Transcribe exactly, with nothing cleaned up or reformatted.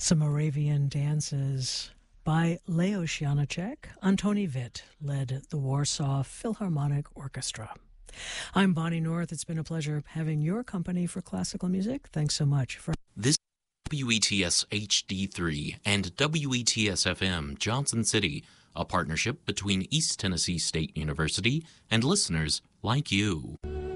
Some Moravian dances by Leo Janáček. Antoni Witt led the Warsaw Philharmonic Orchestra. I'm Bonnie North. It's been a pleasure having your company for classical music. Thanks so much for this. W E T S H D three and W E T S F M Johnson City, a partnership between East Tennessee State University and listeners like you.